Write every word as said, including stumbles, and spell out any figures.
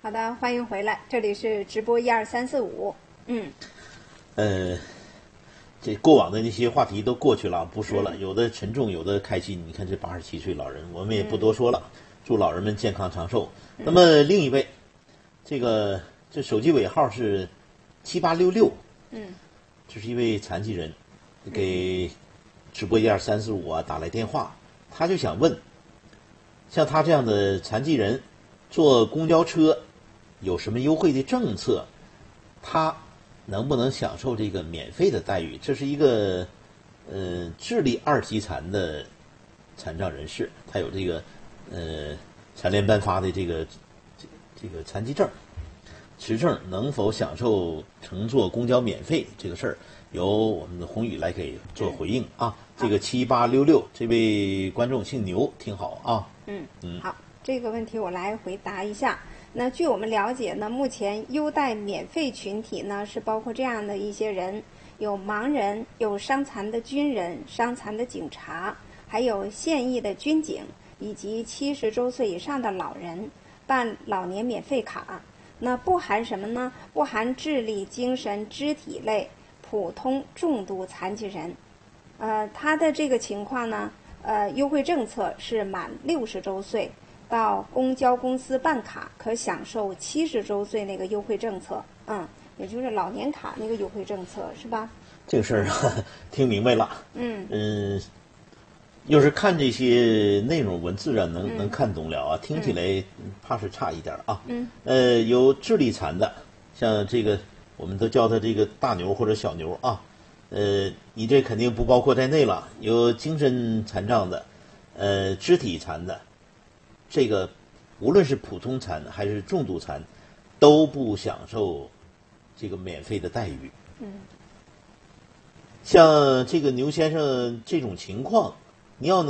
好的，欢迎回来，这里是直播一二三四五。嗯， 呃，这过往的那些话题都过去了，不说了。有的沉重，有的开心。你看这八十七岁老人，我们也不多说了，嗯、祝老人们健康长寿。嗯、那么另一位，这个这手机尾号是七八六六，嗯，这是一位残疾人，给直播一二三四五啊打来电话，他就想问，像他这样的残疾人，坐公交车有什么优惠的政策？他能不能享受这个免费的待遇？这是一个呃智力二级残的残障人士，他有这个呃残联颁发的这个这这个残疾证持证，能否享受乘坐公交免费这个事儿，由我们的宏宇来给做回应啊。这个七八六六这位观众姓牛，听好啊。 嗯嗯，好，这个问题我来回答一下。那据我们了解呢，目前优待免费群体呢是包括这样的一些人，有盲人，有伤残的军人、伤残的警察，还有现役的军警，以及七十周岁以上的老人，办老年免费卡。那不含什么呢？不含智力、精神、肢体类普通重度残疾人。呃，他的这个情况呢，呃，优惠政策是满六十周岁到公交公司办卡，可享受七十周岁那个优惠政策，嗯，也就是老年卡那个优惠政策，是吧？ 这个事儿啊，听明白了。 嗯嗯，要是看这些内容文字啊，能、嗯、能看懂了啊，听起来怕是差一点啊。 嗯。 呃，有智力残的，像这个我们都叫他这个大牛或者小牛啊。呃，你这肯定不包括在内了。有精神残障的，呃，肢体残的。这个无论是普通残还是重度残，都不享受这个免费的待遇。 嗯， 像这个牛先生这种情况，你要能